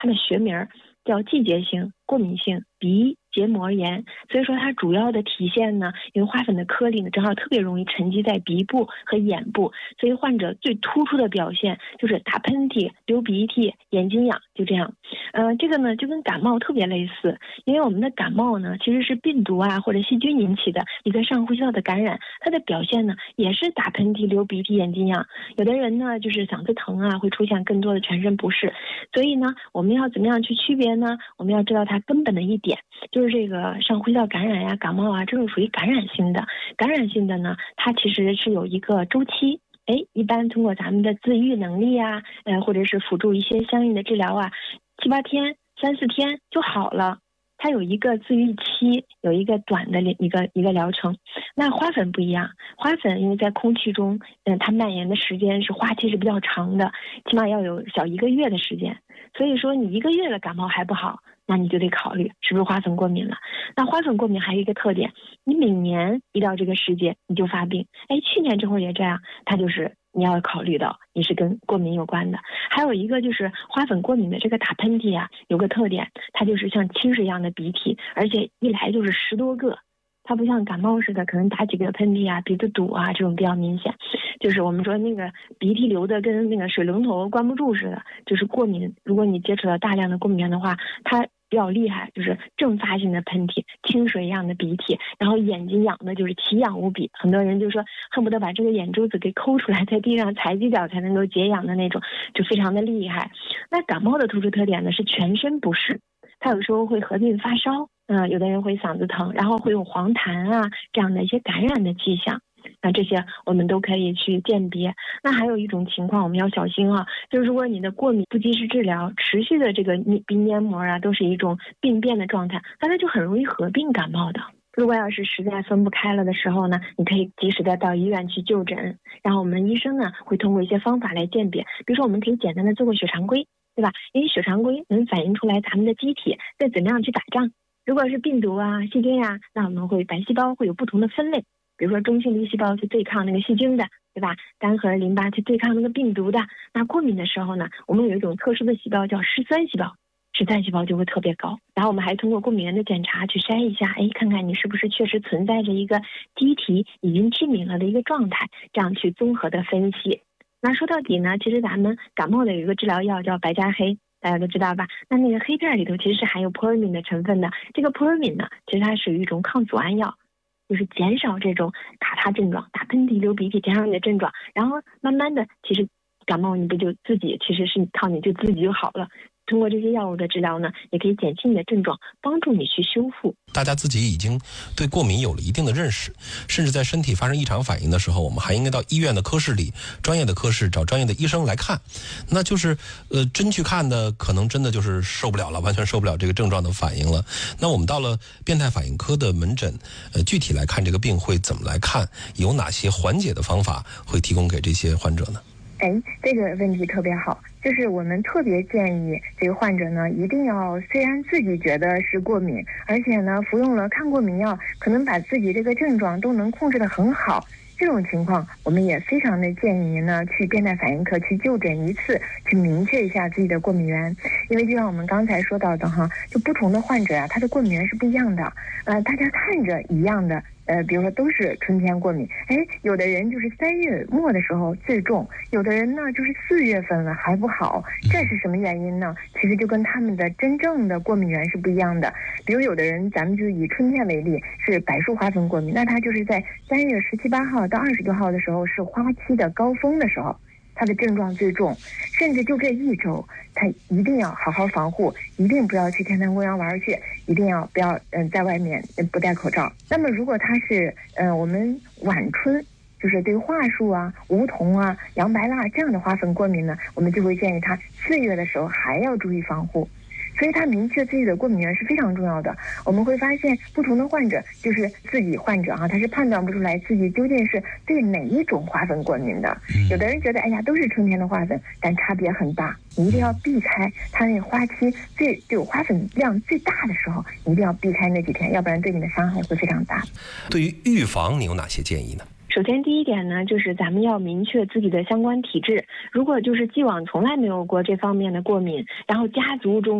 它的学名叫季节性过敏性鼻结膜炎，所以说它主要的体现呢，因为花粉的颗粒呢正好特别容易沉积在鼻部和眼部，所以患者最突出的表现就是打喷嚏、流鼻涕、眼睛痒，就这样。这个呢就跟感冒特别类似，因为我们的感冒呢其实是病毒啊或者细菌引起的一个上呼吸道的感染，它的表现呢也是打喷嚏、流鼻涕、眼睛痒。有的人呢就是嗓子疼啊，会出现更多的全身不适。所以呢，我们要怎么样去区别呢？我们要知道它根本的一点，就是这个上呼吸道感染呀、感冒啊，这种属于感染性的。感染性的呢，它其实是有一个周期。一般通过咱们的自愈能力啊，或者是辅助一些相应的治疗啊，7、8天、3、4天就好了。它有一个自愈期，有一个短的一个疗程。那花粉不一样，花粉因为在空气中，它蔓延的时间是花期是比较长的，起码要有小1个月的时间。所以说你1个月的感冒还不好，那你就得考虑是不是花粉过敏了。那花粉过敏还有一个特点，你每年一到这个时节你就发病。去年这会儿也这样，它就是你要考虑到你是跟过敏有关的。还有一个就是花粉过敏的这个打喷嚏啊，有个特点，它就是像清水一样的鼻涕，而且一来就是10多个。它不像感冒似的，可能打几个喷嚏啊、鼻子堵啊，这种比较明显。就是我们说那个鼻涕流的跟那个水龙头关不住似的，就是过敏。如果你接触到大量的过敏源的话，它比较厉害，就是阵发性的喷嚏、清水一样的鼻涕，然后眼睛痒的就是奇痒无比，很多人就说恨不得把这个眼珠子给抠出来，在地上踩几脚才能够解痒的那种，就非常的厉害。那感冒的突出特点呢是全身不适，它有时候会合并发烧，有的人会嗓子疼，然后会有黄痰啊这样的一些感染的迹象。那这些我们都可以去鉴别。那还有一种情况我们要小心啊，就是如果你的过敏不及时治疗，持续的这个鼻黏膜啊都是一种病变的状态，那它就很容易合并感冒的。如果要是实在分不开了的时候呢，你可以及时的到医院去就诊，然后我们医生呢会通过一些方法来鉴别，比如说我们可以简单的做个血常规，对吧？因为血常规能反映出来咱们的机体在怎么样去打仗。如果是病毒啊、细菌啊，那我们会白细胞会有不同的分类，比如说中性粒细胞去对抗那个细菌的，对吧？单核淋巴去对抗那个病毒的。那过敏的时候呢，我们有一种特殊的细胞叫嗜酸细胞，嗜酸细胞就会特别高。然后我们还通过过敏原的检查去筛一下，看看你是不是确实存在着一个机体已经致敏了的一个状态，这样去综合的分析。那说到底呢，其实咱们感冒的有一个治疗药叫白加黑，大家都知道吧？那个黑片里头其实是含有扑尔敏的成分的。这个扑尔敏呢，其实它属于一种抗组胺药，就是减少这种卡他症状，打喷嚏、流鼻涕，减少你的症状，然后慢慢的，其实感冒你不就自己，其实是靠你就自己就好了。通过这些药物的治疗呢，也可以减轻你的症状，帮助你去修复。 大家自己已经对过敏有了一定的认识，甚至在身体发生异常反应的时候，我们还应该到医院的科室里，专业的科室找专业的医生来看。那就是真去看的，可能真的就是受不了了，完全受不了这个症状的反应了。那我们到了变态反应科的门诊，具体来看这个病会怎么来看，有哪些缓解的方法会提供给这些患者呢？ 这个问题特别好，就是我们特别建议这个患者呢，一定要虽然自己觉得是过敏，而且呢服用了抗过敏药，可能把自己这个症状都能控制得很好，这种情况我们也非常的建议您呢去变态反应科去就诊一次，去明确一下自己的过敏源。因为就像我们刚才说到的哈，就不同的患者啊，他的过敏源是不一样的。大家看着一样的，比如说都是春天过敏，有的人就是3月末的时候最重，有的人呢就是4月份了还不好，这是什么原因呢？其实就跟他们的真正的过敏源是不一样的。比如有的人，咱们就以春天为例，是柏树花粉过敏，那他就是在3月17、18号到26号的时候是花期的高峰的时候，他的症状最重，甚至就这1周，他一定要好好防护，一定不要去天坛公园玩去，一定要不要在外面不戴口罩。那么如果他是我们晚春，就是对桦树啊、梧桐啊、洋白蜡这样的花粉过敏呢，我们就会建议他4月的时候还要注意防护。所以他明确自己的过敏源是非常重要的。我们会发现不同的患者，就是自己患者他是判断不出来自己究竟是对哪一种花粉过敏的。有的人觉得都是春天的花粉，但差别很大，你一定要避开它那个花期就花粉量最大的时候，你一定要避开那几天，要不然对你的伤害会非常大。 对于预防你有哪些建议呢？ 首先第一点呢，就是咱们要明确自己的相关体质。如果就是既往从来没有过这方面的过敏，然后家族中